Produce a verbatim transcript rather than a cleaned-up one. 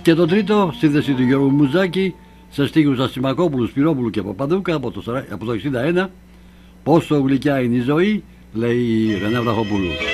Και το τρίτο, σύνδεση του Γιώργου Μουζάκη, σε στίχους Ασημακόπουλου, Σπυρόπουλου και Παπαδούκα από το, από το εξήντα ένα. Πόσο γλυκιά είναι η ζωή, λέει η Ρενά Βλαχοπούλου.